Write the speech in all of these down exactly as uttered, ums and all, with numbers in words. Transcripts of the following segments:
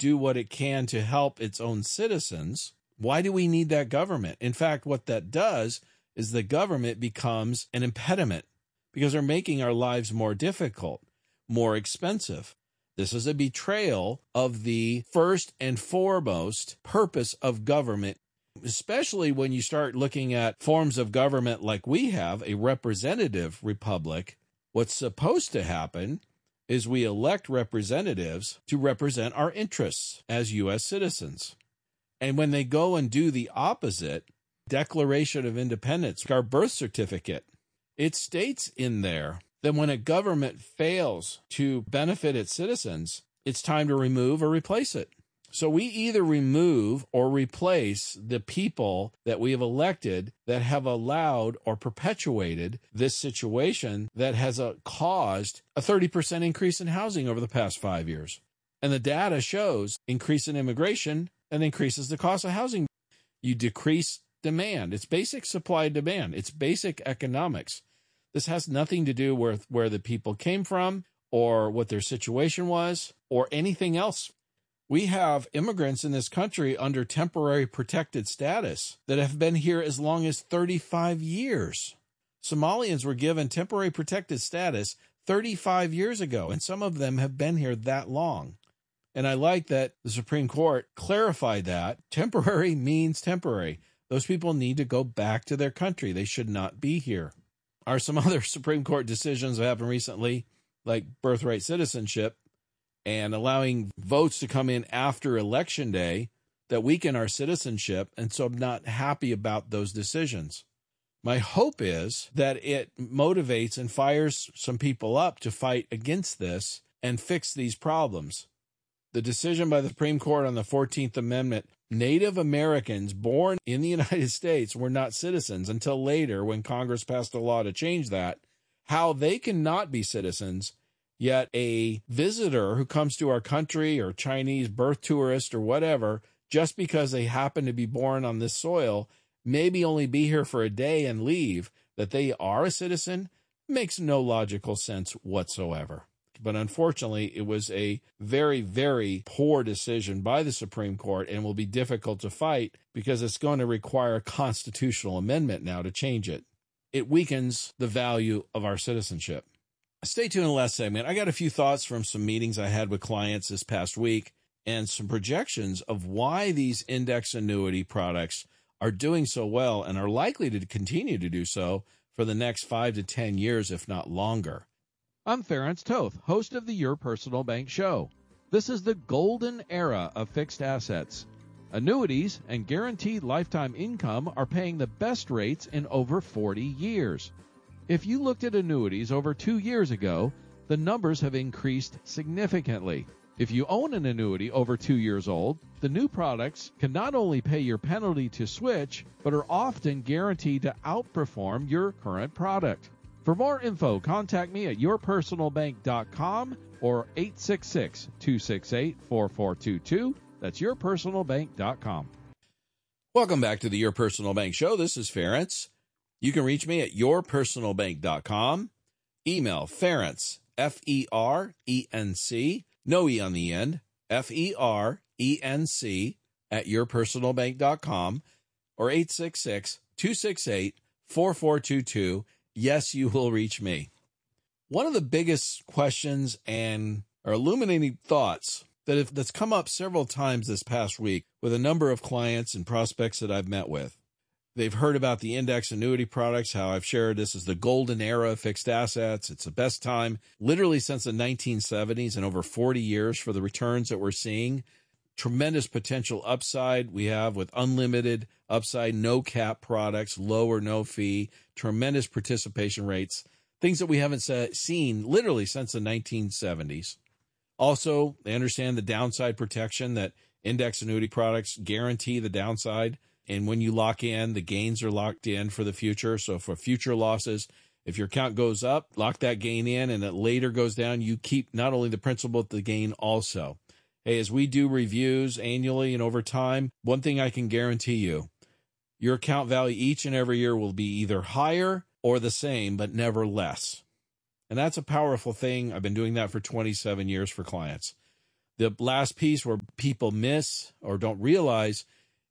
do what it can to help its own citizens, why do we need that government? In fact, what that does is the government becomes an impediment because they're making our lives more difficult, more expensive. This is a betrayal of the first and foremost purpose of government, especially when you start looking at forms of government like we have, a representative republic. What's supposed to happen is we elect representatives to represent our interests as U S citizens. And when they go and do the opposite, Declaration of Independence, our birth certificate, it states in there that when a government fails to benefit its citizens, it's time to remove or replace it. So we either remove or replace the people that we have elected that have allowed or perpetuated this situation that has uh, caused a thirty percent increase in housing over the past five years. And the data shows increase in immigration and increases the cost of housing. You decrease demand. It's basic supply and demand. It's basic economics. This has nothing to do with where the people came from or what their situation was or anything else. We have immigrants in this country under temporary protected status that have been here as long as thirty-five years. Somalians were given temporary protected status thirty-five years ago, and some of them have been here that long. And I like that the Supreme Court clarified that temporary means temporary. Those people need to go back to their country. They should not be here. Are some other Supreme Court decisions that happened recently, like birthright citizenship, and allowing votes to come in after Election Day that weaken our citizenship, and so I'm not happy about those decisions. My hope is that it motivates and fires some people up to fight against this and fix these problems. The decision by the Supreme Court on the fourteenth Amendment, Native Americans born in the United States were not citizens until later when Congress passed a law to change that, how they cannot be citizens. Yet a visitor who comes to our country or Chinese birth tourist or whatever, just because they happen to be born on this soil, maybe only be here for a day and leave, that they are a citizen, makes no logical sense whatsoever. But unfortunately, it was a very, very poor decision by the Supreme Court and will be difficult to fight because it's going to require a constitutional amendment now to change it. It weakens the value of our citizenship. Stay tuned in the last segment. I got a few thoughts from some meetings I had with clients this past week and some projections of why these index annuity products are doing so well and are likely to continue to do so for the next five to ten years, if not longer. I'm Ference Toth, host of the Your Personal Bank Show. This is the golden era of fixed assets. Annuities and guaranteed lifetime income are paying the best rates in over forty years. If you looked at annuities over two years ago, the numbers have increased significantly. If you own an annuity over two years old, the new products can not only pay your penalty to switch, but are often guaranteed to outperform your current product. For more info, contact me at your personal bank dot com or eight six six, two six eight, four four two two. That's your personal bank dot com. Welcome back to the Your Personal Bank Show. This is Ference. You can reach me at your personal bank dot com. Email Ference, F E R E N C, no E on the end, F E R E N C, at your personal bank dot com, or eight six six, two six eight, four four two two. Yes, you will reach me. One of the biggest questions and or illuminating thoughts that have, that's come up several times this past week with a number of clients and prospects that I've met with. They've heard about the index annuity products, how I've shared this is the golden era of fixed assets. It's the best time, literally since the nineteen seventies and over forty years for the returns that we're seeing. Tremendous potential upside we have with unlimited upside, no cap products, low or no fee, tremendous participation rates, things that we haven't seen literally since the nineteen seventies. Also, they understand the downside protection that index annuity products guarantee the downside. And when you lock in, the gains are locked in for the future. So for future losses, if your account goes up, lock that gain in, and it later goes down, you keep not only the principal, but the gain also. Hey, as we do reviews annually and over time, one thing I can guarantee you, your account value each and every year will be either higher or the same, but never less. And that's a powerful thing. I've been doing that for twenty-seven years for clients. The last piece where people miss or don't realize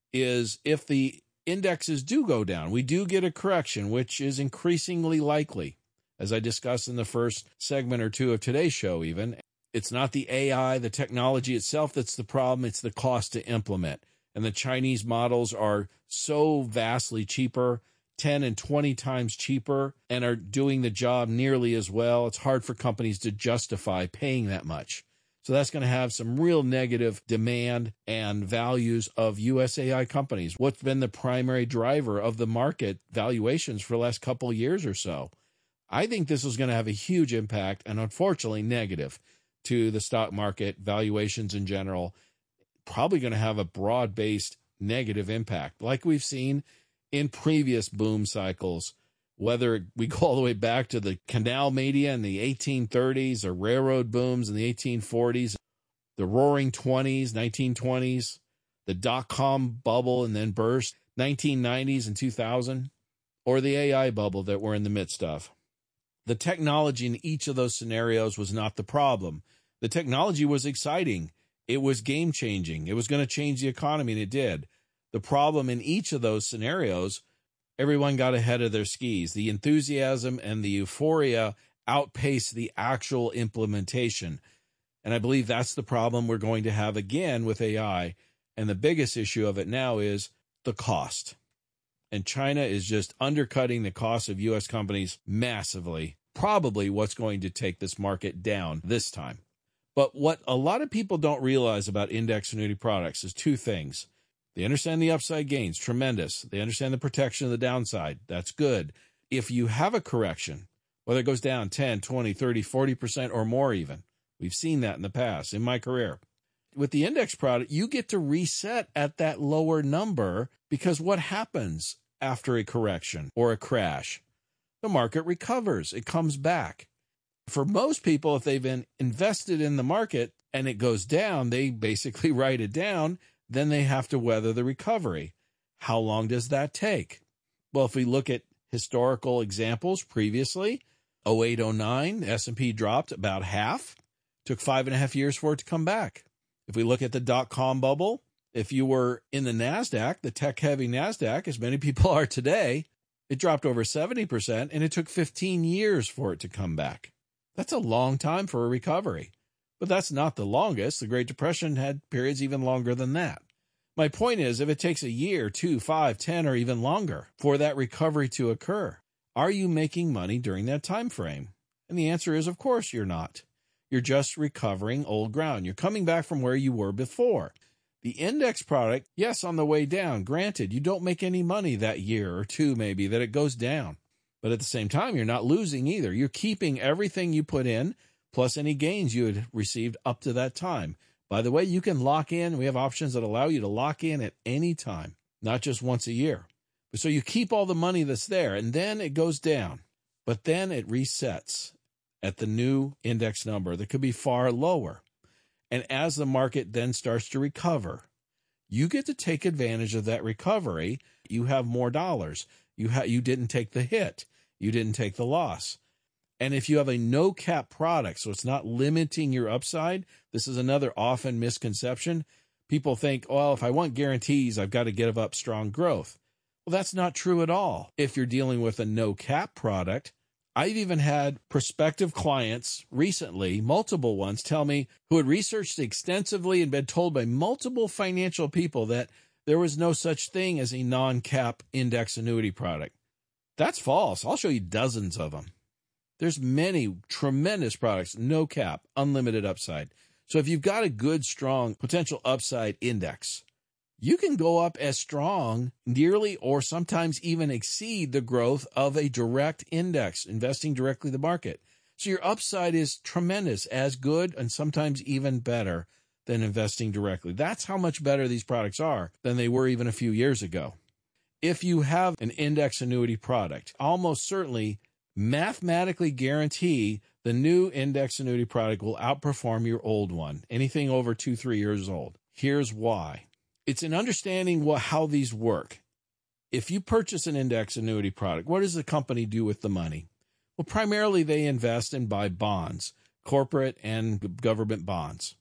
is if the indexes do go down, we do get a correction, which is increasingly likely. As I discussed in the first segment or two of today's show even, it's not the A I, the technology itself that's the problem, it's the cost to implement. And the Chinese models are so vastly cheaper, ten and twenty times cheaper, and are doing the job nearly as well. It's hard for companies to justify paying that much. So that's going to have some real negative demand and values of U S A I companies. What's been the primary driver of the market valuations for the last couple of years or so? I think this is going to have a huge impact and unfortunately negative to the stock market valuations in general. Probably going to have a broad-based negative impact like we've seen in previous boom cycles, whether we go all the way back to the canal media in the eighteen thirties or railroad booms in the eighteen forties, the roaring twenties, nineteen twenties, the dot-com bubble and then burst, nineteen nineties and two thousand, or the A I bubble that we're in the midst of. The technology in each of those scenarios was not the problem. The technology was exciting. It was game-changing. It was going to change the economy, and it did. The problem in each of those scenarios, everyone got ahead of their skis. The enthusiasm and the euphoria outpaced the actual implementation. And I believe that's the problem we're going to have again with A I. And the biggest issue of it now is the cost. And China is just undercutting the cost of U S companies massively, probably what's going to take this market down this time. But what a lot of people don't realize about index annuity products is two things. They understand the upside gains, tremendous. They understand the protection of the downside. That's good. If you have a correction, whether it goes down ten, twenty, thirty, forty percent or more even, we've seen that in the past in my career. With the index product, you get to reset at that lower number because what happens after a correction or a crash? The market recovers. It comes back. For most people, if they've been invested in the market and it goes down, they basically write it down. Then they have to weather the recovery. How long does that take? Well, if we look at historical examples previously, oh eight, oh nine, S and P dropped about half. Took five and a half years for it to come back. If we look at the dot-com bubble, if you were in the NASDAQ, the tech-heavy NASDAQ, as many people are today, it dropped over seventy percent, and it took fifteen years for it to come back. That's a long time for a recovery. But that's not the longest. The Great Depression had periods even longer than that. My point is, if it takes a year, two, five, ten, or even longer for that recovery to occur, are you making money during that time frame? And the answer is, of course, you're not. You're just recovering old ground. You're coming back from where you were before. The index product, yes, on the way down. Granted, you don't make any money that year or two maybe that it goes down. But at the same time, you're not losing either. You're keeping everything you put in, plus any gains you had received up to that time. By the way, you can lock in. We have options that allow you to lock in at any time, not just once a year. So you keep all the money that's there, and then it goes down. But then it resets at the new index number that could be far lower. And as the market then starts to recover, you get to take advantage of that recovery. You have more dollars. You ha- you didn't take the hit. You didn't take the loss. And if you have a no-cap product, so it's not limiting your upside, this is another often misconception. People think, well, if I want guarantees, I've got to give up strong growth. Well, that's not true at all. If you're dealing with a no-cap product, I've even had prospective clients recently, multiple ones, tell me who had researched extensively and been told by multiple financial people that there was no such thing as a non-cap index annuity product. That's false. I'll show you dozens of them. There's many tremendous products, no cap, unlimited upside. So if you've got a good, strong potential upside index, you can go up as strong, nearly or sometimes even exceed the growth of a direct index, investing directly in the market. So your upside is tremendous, as good and sometimes even better than investing directly. That's how much better these products are than they were even a few years ago. If you have an index annuity product, almost certainly mathematically guarantee the new index annuity product will outperform your old one, anything over two, three years old. Here's why. It's in understanding what, how these work. If you purchase an index annuity product, what does the company do with the money? Well, primarily they invest and buy bonds, corporate and government bonds.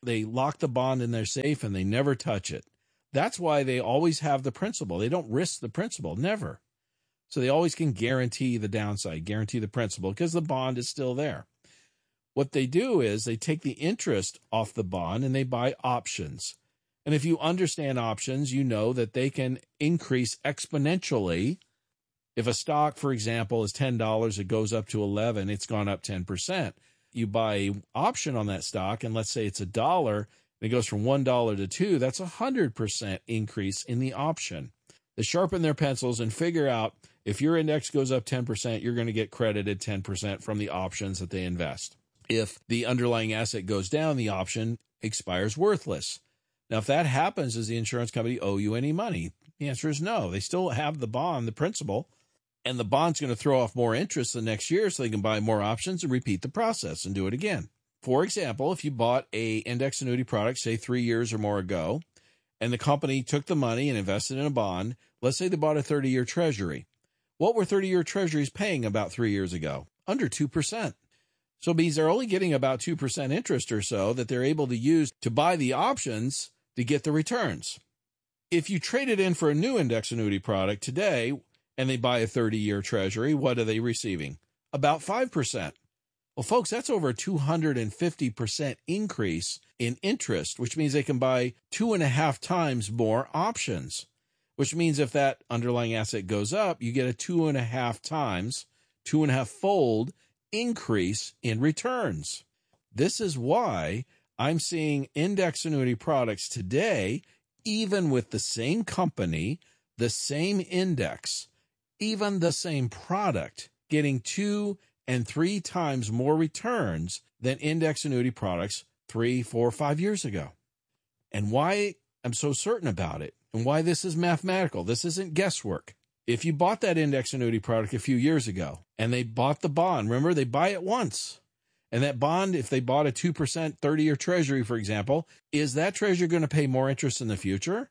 They lock the bond in their safe and they never touch it. That's why they always have the principal. They don't risk the principal, never. So they always can guarantee the downside, guarantee the principal, because the bond is still there. What they do is they take the interest off the bond and they buy options. And if you understand options, you know that they can increase exponentially. If a stock, for example, is ten dollars, it goes up to eleven, it's gone up ten percent. You buy an option on that stock, and let's say it's a dollar, and it goes from one dollar to two, that's a one hundred percent increase in the option. They sharpen their pencils and figure out if your index goes up ten percent, you're going to get credited ten percent from the options that they invest. If the underlying asset goes down, the option expires worthless. Now, if that happens, does the insurance company owe you any money? The answer is no. They still have the bond, the principal, and the bond's going to throw off more interest the next year so they can buy more options and repeat the process and do it again. For example, if you bought a index annuity product, say three years or more ago, and the company took the money and invested in a bond, let's say they bought a thirty-year treasury. What were thirty-year treasuries paying about three years ago? Under two percent. So it means they're only getting about two percent interest or so that they're able to use to buy the options to get the returns. If you trade it in for a new index annuity product today and they buy a thirty-year treasury, what are they receiving? About five percent. Well, folks, that's over a two hundred fifty percent increase in interest, which means they can buy two and a half times more options, which means if that underlying asset goes up, you get a two and a half times, two and a half fold increase in returns. This is why I'm seeing index annuity products today, even with the same company, the same index, even the same product, getting two and three times more returns than index annuity products three, four, five years ago. And why I'm so certain about it and why this is mathematical, this isn't guesswork. If you bought that index annuity product a few years ago and they bought the bond, remember they buy it once. And that bond, if they bought a two percent thirty-year treasury, for example, is that treasury going to pay more interest in the future?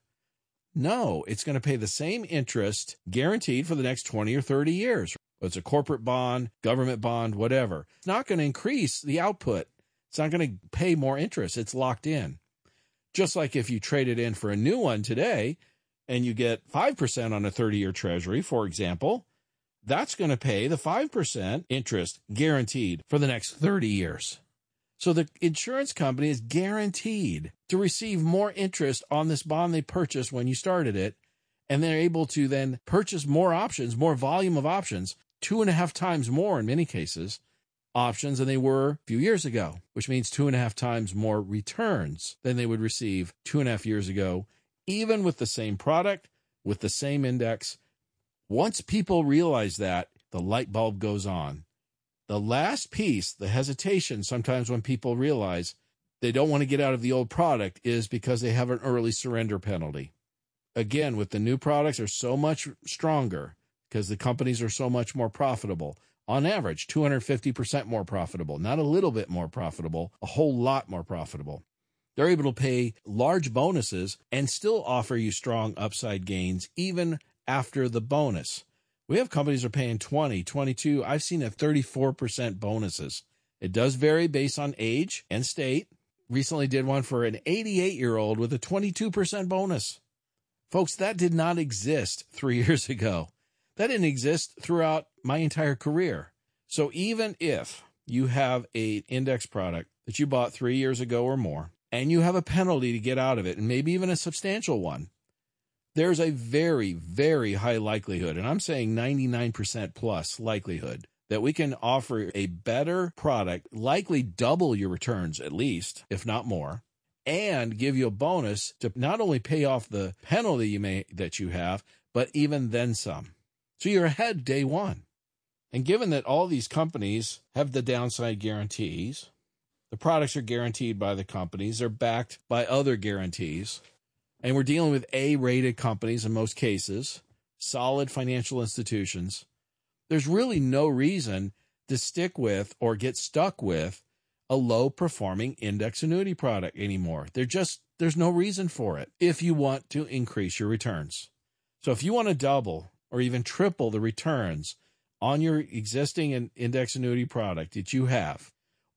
No, it's going to pay the same interest guaranteed for the next twenty or thirty years. It's a corporate bond, government bond, whatever. It's not going to increase the output. It's not going to pay more interest. It's locked in. Just like if you trade it in for a new one today and you get five percent on a thirty-year treasury, for example, that's going to pay the five percent interest guaranteed for the next thirty years. So the insurance company is guaranteed to receive more interest on this bond they purchased when you started it, and they're able to then purchase more options, more volume of options, two and a half times more in many cases, options than they were a few years ago, which means two and a half times more returns than they would receive two and a half years ago, even with the same product, with the same index. Once people realize that, the light bulb goes on. The last piece, the hesitation sometimes when people realize they don't want to get out of the old product, is because they have an early surrender penalty. Again, with the new products are so much stronger because the companies are so much more profitable. On average, two hundred fifty percent more profitable, not a little bit more profitable, a whole lot more profitable. They're able to pay large bonuses and still offer you strong upside gains even after the bonus. We have companies that are paying twenty, twenty-two, I've seen at thirty-four percent bonuses. It does vary based on age and state. Recently did one for an eighty-eight-year-old with a twenty-two percent bonus. Folks, that did not exist three years ago. That didn't exist throughout my entire career. So even if you have an index product that you bought three years ago or more, and you have a penalty to get out of it, and maybe even a substantial one, there's a very, very high likelihood, and I'm saying ninety-nine percent plus likelihood, that we can offer a better product, likely double your returns at least, if not more, and give you a bonus to not only pay off the penalty you may that you have, but even then some. So you're ahead day one. And given that all these companies have the downside guarantees, the products are guaranteed by the companies, they're backed by other guarantees, and we're dealing with A-rated companies in most cases, solid financial institutions, there's really no reason to stick with or get stuck with a low-performing index annuity product anymore. There just there's no reason for it if you want to increase your returns. So if you want to double or even triple the returns on your existing index annuity product that you have,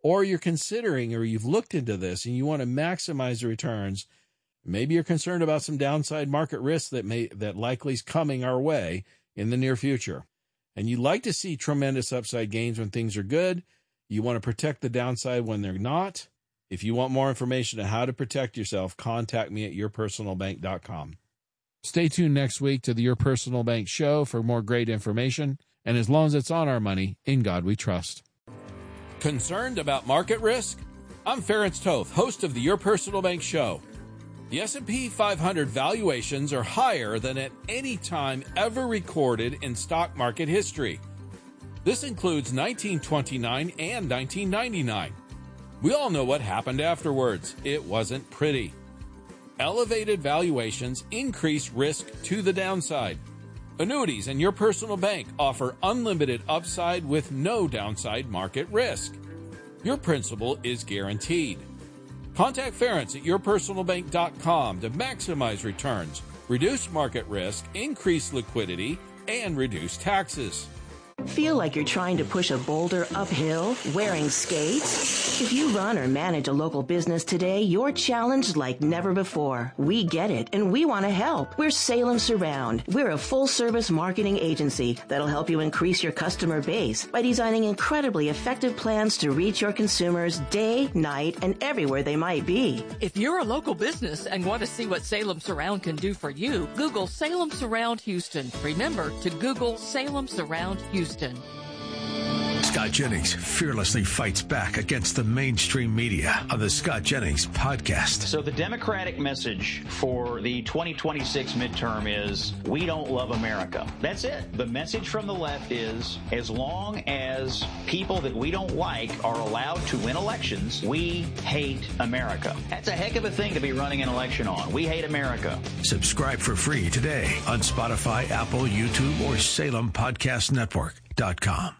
or you're considering or you've looked into this and you want to maximize the returns, maybe you're concerned about some downside market risk that may that likely is coming our way in the near future, and you like to see tremendous upside gains when things are good, you want to protect the downside when they're not. If you want more information on how to protect yourself, contact me at your personal bank dot com. Stay tuned next week to the Your Personal Bank Show for more great information. And as long as it's on our money, in God we trust. Concerned about market risk? I'm Ference Toth, host of the Your Personal Bank Show. The S and P five hundred valuations are higher than at any time ever recorded in stock market history. This includes nineteen twenty-nine and nineteen ninety-nine. We all know what happened afterwards. It wasn't pretty. Elevated valuations increase risk to the downside. Annuities and Your Personal Bank offer unlimited upside with no downside market risk. Your principal is guaranteed. Contact Ference at your personal bank dot com to maximize returns, reduce market risk, increase liquidity, and reduce taxes. Feel like you're trying to push a boulder uphill wearing skates? If you run or manage a local business today, you're challenged like never before. We get it, and we want to help. We're Salem Surround. We're a full-service marketing agency that'll help you increase your customer base by designing incredibly effective plans to reach your consumers day, night, and everywhere they might be. If you're a local business and want to see what Salem Surround can do for you, Google Salem Surround Houston. Remember to Google Salem Surround Houston. Scott Jennings fearlessly fights back against the mainstream media on the Scott Jennings podcast. So the Democratic message for the twenty twenty-six midterm is, we don't love America. That's it. The message from the left is, as long as people that we don't like are allowed to win elections, we hate America. That's a heck of a thing to be running an election on. We hate America. Subscribe for free today on Spotify, Apple, YouTube, or Salem Podcast Network dot com.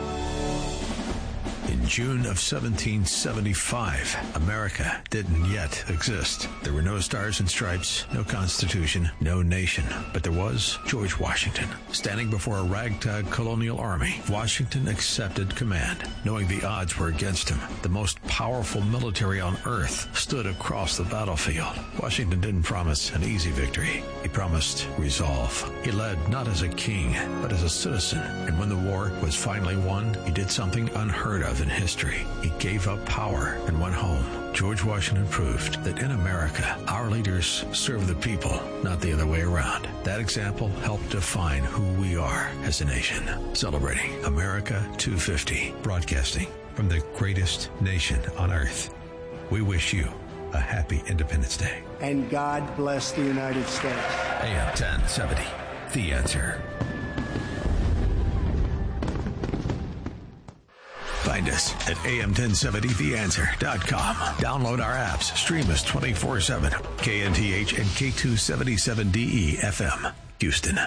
In June of seventeen seventy-five, America didn't yet exist. There were no stars and stripes, no constitution, no nation. But there was George Washington. Standing before a ragtag colonial army, Washington accepted command, knowing the odds were against him. The most powerful military on earth stood across the battlefield. Washington didn't promise an easy victory. He promised resolve. He led not as a king, but as a citizen. And when the war was finally won, he did something unheard of in history. He gave up power and went home. George Washington proved that in America, our leaders serve the people, not the other way around. That example helped define who we are as a nation. Celebrating America two fifty, broadcasting from the greatest nation on earth. We wish you a happy Independence Day. And God bless the United States. A M ten seventy, The Answer. Find us at A M ten seventy the answer dot com. Download our apps. Stream us twenty-four seven. K N T H and K two seventy-seven D E F M, Houston.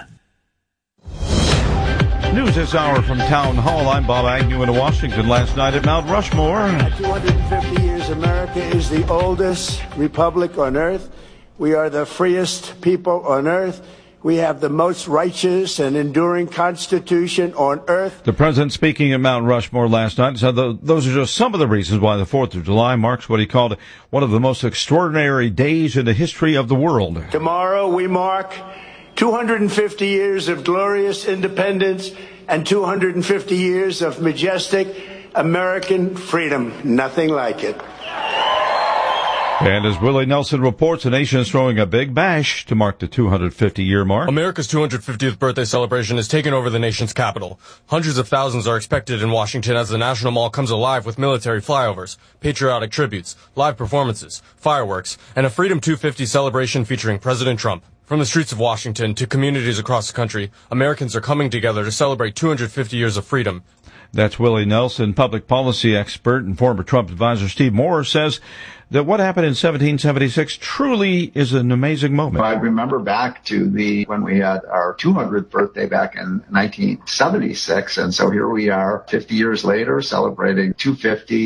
News this hour from Town Hall. I'm Bob Agnew in Washington. Last night at Mount Rushmore. At two hundred fifty years, America is the oldest republic on earth. We are the freest people on earth. We have the most righteous and enduring Constitution on earth. The president speaking at Mount Rushmore last night said those are just some of the reasons why the fourth of July marks what he called one of the most extraordinary days in the history of the world. Tomorrow we mark two hundred fifty years of glorious independence and two hundred fifty years of majestic American freedom. Nothing like it. And as Willie Nelson reports, the nation is throwing a big bash to mark the two hundred fifty year mark. America's two hundred fiftieth birthday celebration has taken over the nation's capital. Hundreds of thousands are expected in Washington as the National Mall comes alive with military flyovers, patriotic tributes, live performances, fireworks, and a Freedom two fifty celebration featuring President Trump. From the streets of Washington to communities across the country, Americans are coming together to celebrate two hundred fifty years of freedom. That's Willie Nelson, public policy expert and former Trump advisor Steve Moore, says that what happened in seventeen seventy-six truly is an amazing moment. I remember back to the when we had our two hundredth birthday back in nineteen seventy-six, and so here we are fifty years later celebrating two fifty.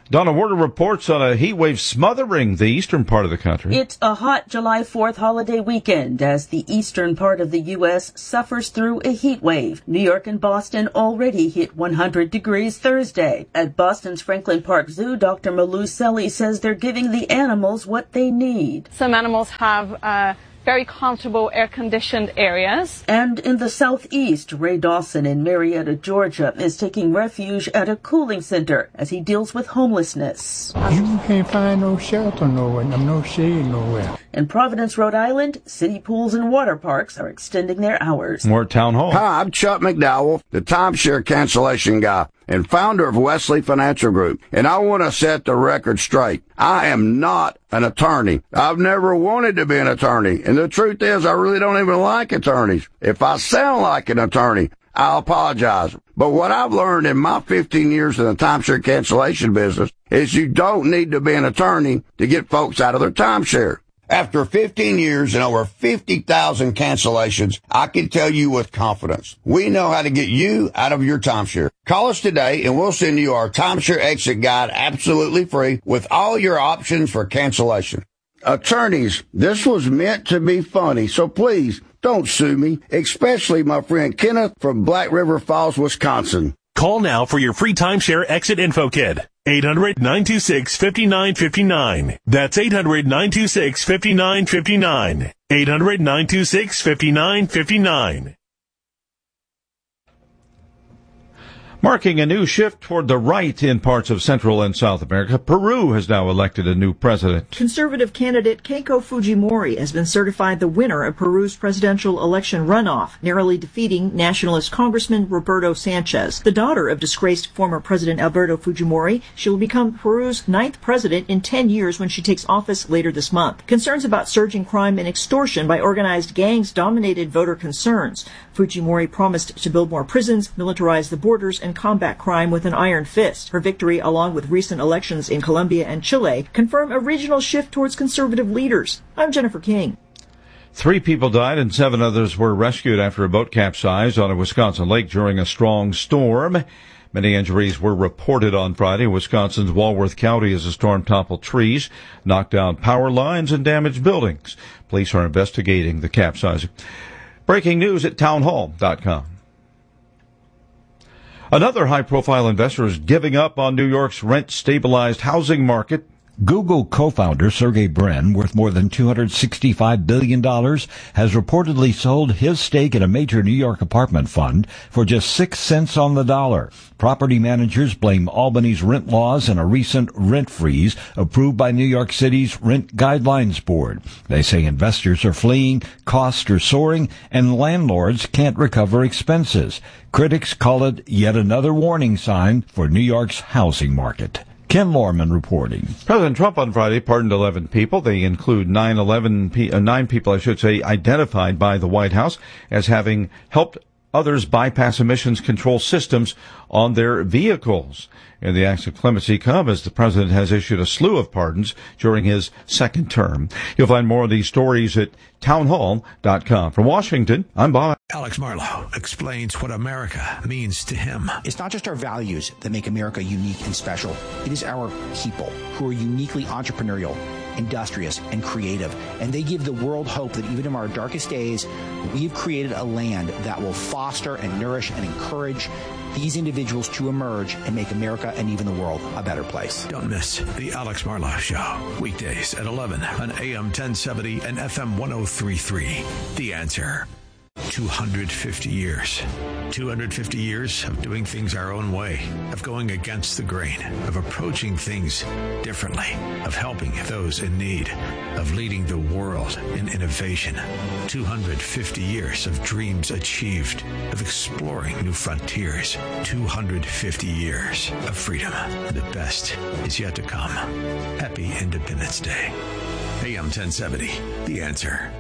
Donna Warder reports on a heat wave smothering the eastern part of the country. It's a hot July fourth holiday weekend as the eastern part of the U S suffers through a heat wave. New York and Boston already hit one hundred degrees Thursday. At Boston's Franklin Park Zoo, Doctor Malou Selly says they're giving the animals what they need. Some animals have uh, very comfortable air-conditioned areas. And in the southeast, Ray Dawson in Marietta, Georgia, is taking refuge at a cooling center as he deals with homelessness. You can't find no shelter nowhere, no shade nowhere. In Providence, Rhode Island, city pools and water parks are extending their hours. More at Town Hall. Hi, I'm Chuck McDowell, the timeshare cancellation guy and founder of Wesley Financial Group. And I want to set the record straight. I am not an attorney. I've never wanted to be an attorney. And the truth is, I really don't even like attorneys. If I sound like an attorney, I apologize. But what I've learned in my fifteen years in the timeshare cancellation business is you don't need to be an attorney to get folks out of their timeshare. After fifteen years and over fifty thousand cancellations, I can tell you with confidence, we know how to get you out of your timeshare. Call us today and we'll send you our timeshare exit guide absolutely free with all your options for cancellation. Attorneys, this was meant to be funny, so please don't sue me, especially my friend Kenneth from Black River Falls, Wisconsin. Call now for your free timeshare exit info kit. eight hundred, nine two six, five nine five nine. That's eight hundred, nine two six, five nine five nine. eight hundred, nine two six, five nine five nine. Marking a new shift toward the right in parts of Central and South America, Peru has now elected a new president. Conservative candidate Keiko Fujimori has been certified the winner of Peru's presidential election runoff, narrowly defeating nationalist Congressman Roberto Sanchez. The daughter of disgraced former President Alberto Fujimori, she will become Peru's ninth president in ten years when she takes office later this month. Concerns about surging crime and extortion by organized gangs dominated voter concerns. Fujimori promised to build more prisons, militarize the borders, and combat crime with an iron fist. Her victory, along with recent elections in Colombia and Chile, confirm a regional shift towards conservative leaders. I'm Jennifer King. Three people died and seven others were rescued after a boat capsized on a Wisconsin lake during a strong storm. Many injuries were reported on Friday in Wisconsin's Walworth County as the storm toppled trees, knocked down power lines, and damaged buildings. Police are investigating the capsizing. Breaking news at town hall dot com. Another high-profile investor is giving up on New York's rent-stabilized housing market. Google co-founder Sergey Brin, worth more than two hundred sixty-five billion dollars, has reportedly sold his stake in a major New York apartment fund for just six cents on the dollar. Property managers blame Albany's rent laws and a recent rent freeze approved by New York City's Rent Guidelines Board. They say investors are fleeing, costs are soaring, and landlords can't recover expenses. Critics call it yet another warning sign for New York's housing market. Ken Lorman reporting. President Trump on Friday pardoned eleven people. They include nine, eleven, uh, nine people, I should say, identified by the White House as having helped others bypass emissions control systems on their vehicles. And the acts of clemency come as the president has issued a slew of pardons during his second term. You'll find more of these stories at town hall dot com. From Washington, I'm Bob. Alex Marlowe explains what America means to him. It's not just our values that make America unique and special. It is our people who are uniquely entrepreneurial, industrious, and creative. And they give the world hope that even in our darkest days, we've created a land that will foster and nourish and encourage these individuals to emerge and make America and even the world a better place. Don't miss the Alex Marlowe Show. Weekdays at eleven on A M ten seventy and F M one oh three point three. The Answer. two hundred fifty years. two hundred fifty years of doing things our own way, of going against the grain, of approaching things differently, of helping those in need, of leading the world in innovation. two hundred fifty years of dreams achieved, of exploring new frontiers. two hundred fifty years of freedom. The best is yet to come. Happy Independence Day. A M ten seventy, The Answer.